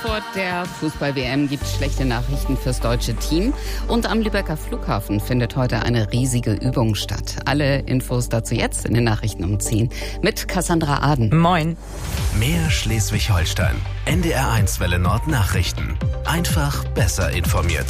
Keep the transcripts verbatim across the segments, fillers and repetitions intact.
vor der Fußball-W M gibt es schlechte Nachrichten fürs deutsche Team. Und am Lübecker Flughafen findet heute eine riesige Übung statt. Alle Infos dazu jetzt in den Nachrichten um zehn mit Cassandra Aden. Moin. Mehr Schleswig-Holstein. N D R eins Welle Nord Nachrichten. Einfach besser informiert.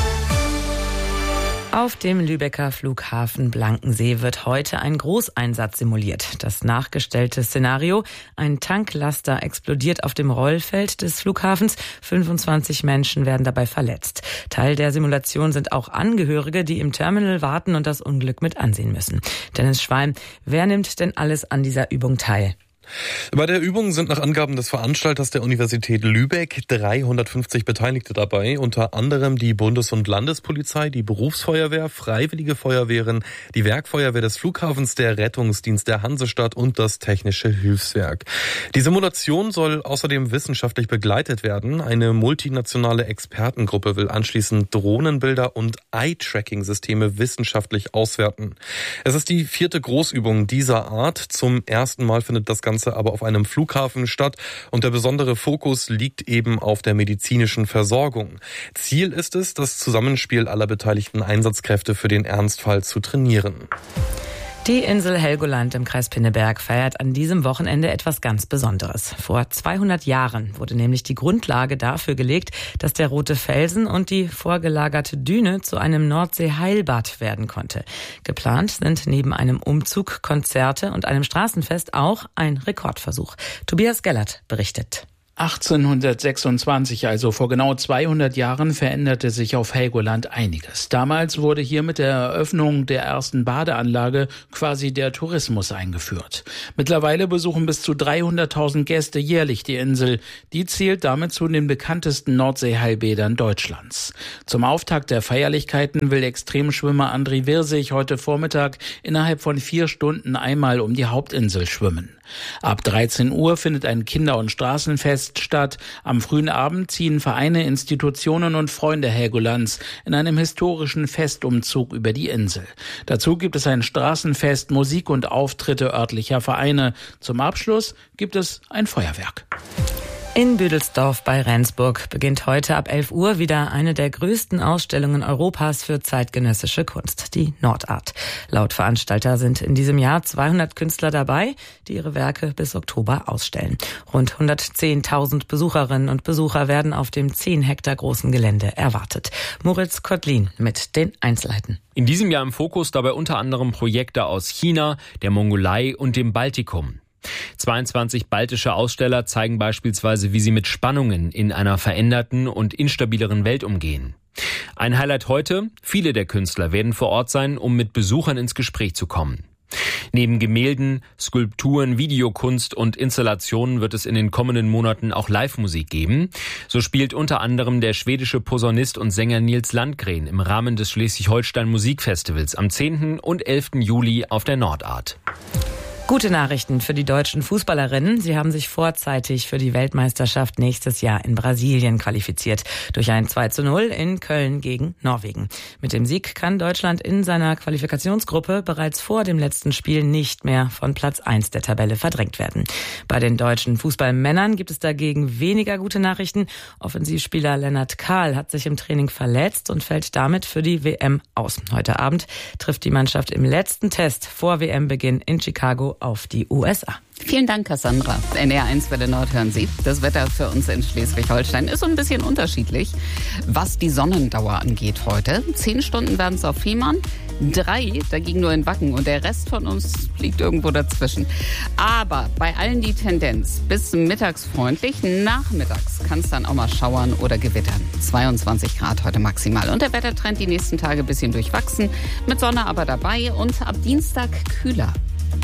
Auf dem Lübecker Flughafen Blankensee wird heute ein Großeinsatz simuliert. Das nachgestellte Szenario: ein Tanklaster explodiert auf dem Rollfeld des Flughafens. fünfundzwanzig Menschen werden dabei verletzt. Teil der Simulation sind auch Angehörige, die im Terminal warten und das Unglück mit ansehen müssen. Dennis Schwalm, wer nimmt denn alles an dieser Übung teil? Bei der Übung sind nach Angaben des Veranstalters der Universität Lübeck dreihundertfünfzig Beteiligte dabei, unter anderem die Bundes- und Landespolizei, die Berufsfeuerwehr, Freiwillige Feuerwehren, die Werkfeuerwehr des Flughafens, der Rettungsdienst der Hansestadt und das Technische Hilfswerk. Die Simulation soll außerdem wissenschaftlich begleitet werden. Eine multinationale Expertengruppe will anschließend Drohnenbilder und Eye-Tracking-Systeme wissenschaftlich auswerten. Es ist die vierte Großübung dieser Art. Zum ersten Mal findet das Ganze aber auf einem Flughafen statt und der besondere Fokus liegt eben auf der medizinischen Versorgung. Ziel ist es, das Zusammenspiel aller beteiligten Einsatzkräfte für den Ernstfall zu trainieren. Die Insel Helgoland im Kreis Pinneberg feiert an diesem Wochenende etwas ganz Besonderes. Vor zweihundert Jahren wurde nämlich die Grundlage dafür gelegt, dass der rote Felsen und die vorgelagerte Düne zu einem Nordsee-Heilbad werden konnte. Geplant sind neben einem Umzug, Konzerte und einem Straßenfest auch ein Rekordversuch. Tobias Gellert berichtet. achtzehnhundertsechsundzwanzig, also vor genau zweihundert Jahren, veränderte sich auf Helgoland einiges. Damals wurde hier mit der Eröffnung der ersten Badeanlage quasi der Tourismus eingeführt. Mittlerweile besuchen bis zu dreihunderttausend Gäste jährlich die Insel. Die zählt damit zu den bekanntesten Nordseeheilbädern Deutschlands. Zum Auftakt der Feierlichkeiten will Extremschwimmer André Wirsig heute Vormittag innerhalb von vier Stunden einmal um die Hauptinsel schwimmen. Ab dreizehn Uhr findet ein Kinder- und Straßenfest statt. Am frühen Abend ziehen Vereine, Institutionen und Freunde Helgolands in einem historischen Festumzug über die Insel. Dazu gibt es ein Straßenfest, Musik und Auftritte örtlicher Vereine. Zum Abschluss gibt es ein Feuerwerk. In Büdelsdorf bei Rendsburg beginnt heute ab elf Uhr wieder eine der größten Ausstellungen Europas für zeitgenössische Kunst, die Nordart. Laut Veranstalter sind in diesem Jahr zweihundert Künstler dabei, die ihre Werke bis Oktober ausstellen. Rund hundertzehntausend Besucherinnen und Besucher werden auf dem zehn Hektar großen Gelände erwartet. Moritz Kottlin mit den Einzelheiten. In diesem Jahr im Fokus dabei unter anderem Projekte aus China, der Mongolei und dem Baltikum. zweiundzwanzig baltische Aussteller zeigen beispielsweise, wie sie mit Spannungen in einer veränderten und instabileren Welt umgehen. Ein Highlight heute: viele der Künstler werden vor Ort sein, um mit Besuchern ins Gespräch zu kommen. Neben Gemälden, Skulpturen, Videokunst und Installationen wird es in den kommenden Monaten auch Live-Musik geben. So spielt unter anderem der schwedische Posaunist und Sänger Nils Landgren im Rahmen des Schleswig-Holstein Musikfestivals am zehnten und elften Juli auf der Nordart. Gute Nachrichten für die deutschen Fußballerinnen. Sie haben sich vorzeitig für die Weltmeisterschaft nächstes Jahr in Brasilien qualifiziert. Durch ein zwei zu null in Köln gegen Norwegen. Mit dem Sieg kann Deutschland in seiner Qualifikationsgruppe bereits vor dem letzten Spiel nicht mehr von Platz eins der Tabelle verdrängt werden. Bei den deutschen Fußballmännern gibt es dagegen weniger gute Nachrichten. Offensivspieler Lennart Kahl hat sich im Training verletzt und fällt damit für die W M aus. Heute Abend trifft die Mannschaft im letzten Test vor W M-Beginn in Chicago auf die U S A. Vielen Dank, Cassandra. N D R eins Welle Nord hören Sie. Das Wetter für uns in Schleswig-Holstein ist so ein bisschen unterschiedlich, was die Sonnendauer angeht heute. Zehn Stunden werden es auf Fehmarn, drei dagegen nur in Wacken und der Rest von uns liegt irgendwo dazwischen. Aber bei allen die Tendenz bis mittags freundlich. Nachmittags kann es dann auch mal schauern oder gewittern. zweiundzwanzig Grad heute maximal. Und der Wettertrend die nächsten Tage ein bisschen durchwachsen, mit Sonne aber dabei und ab Dienstag kühler.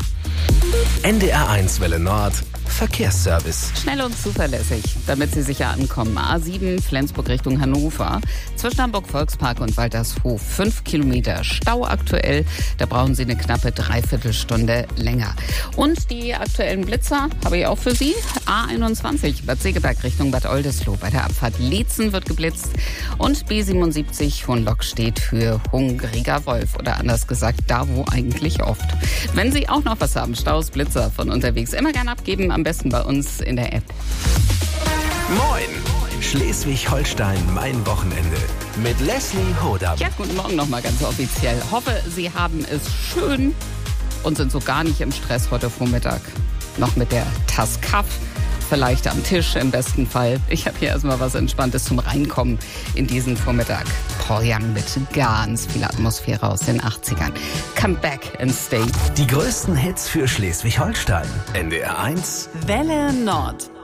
N D R eins Welle Nord Verkehrsservice. Schnell und zuverlässig, damit Sie sicher ankommen. A sieben Flensburg Richtung Hannover. Zwischen Hamburg-Volkspark und Waltershof. Fünf Kilometer Stau aktuell. Da brauchen Sie eine knappe Dreiviertelstunde länger. Und die aktuellen Blitzer habe ich auch für Sie. A einundzwanzig Bad Segeberg Richtung Bad Oldesloe. Bei der Abfahrt Lietzen wird geblitzt. Und B siebenundsiebzig Hohenlock steht für Hungriger Wolf. Oder anders gesagt, da wo eigentlich oft. Wenn Sie auch noch was haben, Staus, Blitzer von unterwegs, immer gern abgeben. Am besten bei uns in der App. Moin! Schleswig-Holstein, mein Wochenende. Mit Leslie Hodam. Ja, guten Morgen nochmal ganz offiziell. Hoffe, Sie haben es schön und sind so gar nicht im Stress heute Vormittag. Noch mit der Tasse Kaffee, vielleicht am Tisch im besten Fall. Ich habe hier erstmal was Entspanntes zum Reinkommen in diesen Vormittag. Paul Young mit ganz viel Atmosphäre aus den achtzigern. Come back and stay. Die größten Hits für Schleswig-Holstein. N D R eins Welle Nord.